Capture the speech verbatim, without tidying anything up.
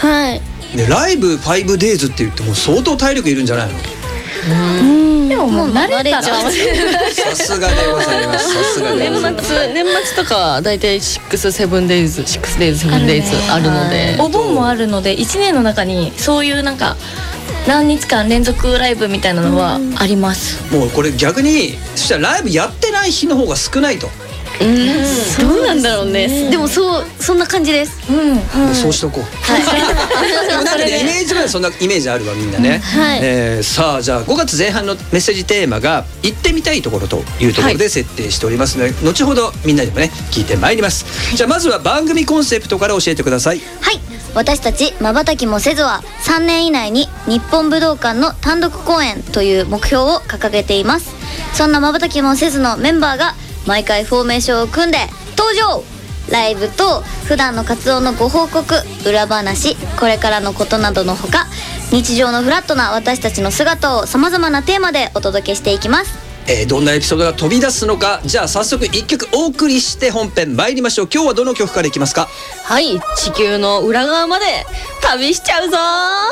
はい。 でライブ ファイブデイズ って言っても相当体力いるんじゃないの？ うんでももう慣れたらさすがでございます。さすがでございます。 年末年末とかだいたいシックスセブンデイズシックスデイズセブンデイズあるので、 お盆もあるのでいちねんの中にそういうなんか何日間連続ライブみたいなのはあります。 もうこれ逆にそしたらライブやってない日の方が少ないと。 うん、どうなんだろうね。でもそうそんな感じです。 うん、 そうしとこう。なんかねイメージはそんなイメージあるわみんなね。 はい。 えーさあじゃあごがつぜん半のメッセージテーマが行ってみたいところというところで設定しておりますので、後ほどみんなにもね聞いてまいります。じゃあまずは番組コンセプトから教えてください。 はい、私たちまばたきもせずはさんねん以内に日本武道館の単独公演という目標を掲げています。そんなまばたきもせずのメンバーが毎回フォーメーションを組んで登場。ライブと普段の活動のご報告、裏話、これからのことなどのほか、日常のフラットな私たちの姿をさまざまなテーマでお届けしていきます。 えー、どんなエピソードが飛び出すのか、じゃあ早速いっきょくお送りして本編参りましょう。今日はどの曲からいきますか？ はい、地球の裏側まで旅しちゃうぞー。